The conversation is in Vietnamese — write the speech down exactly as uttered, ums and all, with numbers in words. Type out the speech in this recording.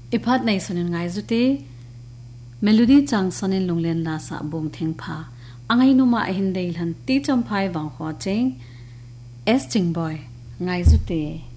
Iphat nei sonin ngai zute melody chang sonin lunglen la sa bum theng pha angai numa ahin dei lan ti cham phai wang ho cheng s ching boy ngai zute